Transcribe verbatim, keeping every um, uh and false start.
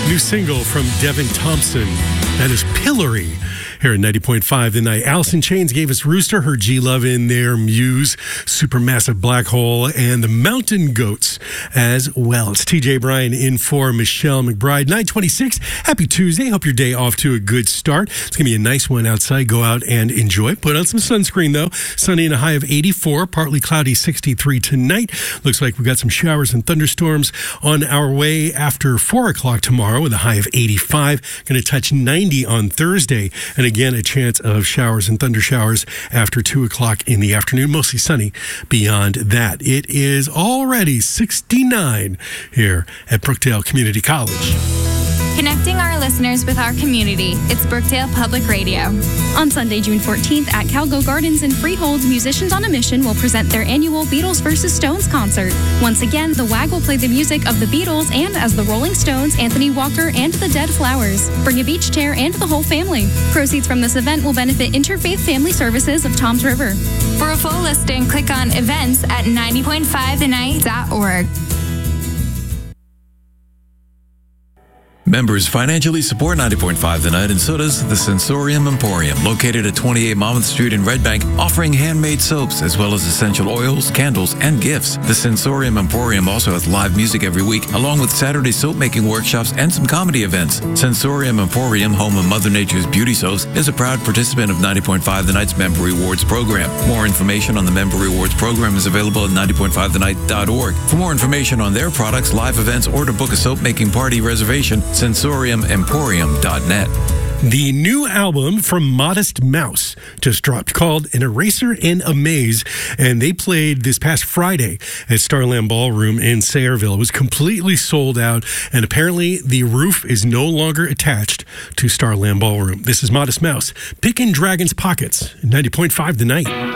New single from Devin Thompson. That is Pillory. Here at ninety point five The Night. Alice in Chains gave us Rooster, her G-Love in there, Muse, Supermassive Black Hole, and the Mountain Goats as well. It's T J Bryan in for Michelle McBride. nine twenty-six. Happy Tuesday. Hope your day off to a good start. It's going to be a nice one outside. Go out and enjoy. Put on some sunscreen, though. Sunny and a high of eighty-four. Partly cloudy, sixty-three tonight. Looks like we've got some showers and thunderstorms on our way after four o'clock tomorrow with a high of eighty-five. Going to touch ninety on Thursday. And again, a chance of showers and thunder showers after two o'clock in the afternoon. Mostly sunny beyond that. It is already sixty-nine here at Brookdale Community College. Connecting our listeners with our community. It's Brookdale Public Radio. On Sunday, June fourteenth at Calgo Gardens in Freehold, Musicians on a Mission will present their annual Beatles versus Stones concert. Once again, the W A G will play the music of the Beatles and as the Rolling Stones, Anthony Walker, and the Dead Flowers. Bring a beach chair and the whole family. Proceeds from this event will benefit Interfaith Family Services of Toms River. For a full listing, click on events at ninety point five the night dot org. Members financially support ninety point five The Night, and so does the Sensorium Emporium, located at twenty-eight Monmouth Street in Red Bank, offering handmade soaps as well as essential oils, candles, and gifts. The Sensorium Emporium also has live music every week, along with Saturday soap-making workshops and some comedy events. Sensorium Emporium, home of Mother Nature's Beauty Soaps, is a proud participant of ninety point five The Night's Member Rewards program. More information on the Member Rewards program is available at ninety point five the night dot org. For more information on their products, live events, or to book a soap-making party reservation, sensorium emporium dot net. The new album from Modest Mouse just dropped called An Eraser in a Maze, and they played this past Friday at Starland Ballroom in Sayreville. It was completely sold out, and apparently the roof is no longer attached to Starland Ballroom. This is Modest Mouse, Pickin' Dragon's Pockets, ninety point five The Night.